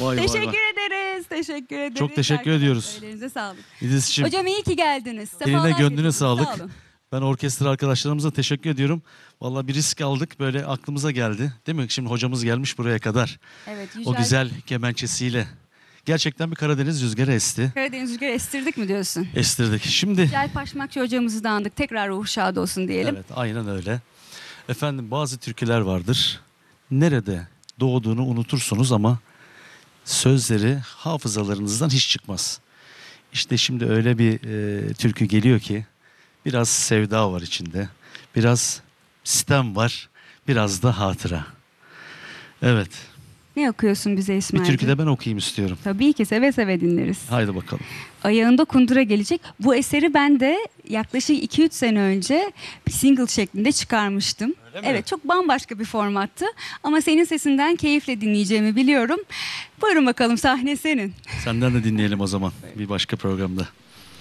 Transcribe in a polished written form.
Vay vay vay. Teşekkür ederiz. Teşekkür ederiz. Çok teşekkür ediyoruz. Ellerinize sağlık. İdris'ciğim, Hocam iyi ki geldiniz. eline Sefalar gönlüne getirdiniz. sağlık. Sağ olun. Ben orkestra arkadaşlarımıza teşekkür ediyorum. Vallahi bir risk aldık, böyle aklımıza geldi. Değil mi? Şimdi hocamız gelmiş buraya kadar. Evet, O güzel kemençesiyle. Gerçekten bir Karadeniz rüzgarı esti. Karadeniz rüzgarı estirdik mi diyorsun? Estirdik. Şimdi Güzel Paşmakçı hocamızı da andık. Tekrar ruhu şad olsun diyelim. evet, aynen öyle. Efendim, bazı türküler vardır. Nerede doğduğunu unutursunuz ama sözleri hafızalarınızdan hiç çıkmaz. İşte şimdi öyle bir türkü geliyor ki biraz sevda var içinde. Biraz sitem var. Biraz da hatıra. Evet. Ne okuyorsun bize Bir İsmail? türkü de ben okuyayım istiyorum. Tabii ki seve seve dinleriz. Haydi bakalım. Ayağında kundura gelecek. Bu eseri ben de yaklaşık 2-3 sene önce bir single şeklinde çıkarmıştım. Öyle mi? Evet, çok bambaşka bir formattı. Ama senin sesinden keyifle dinleyeceğimi biliyorum. Buyurun bakalım, sahne senin. Senden de dinleyelim o zaman bir başka programda.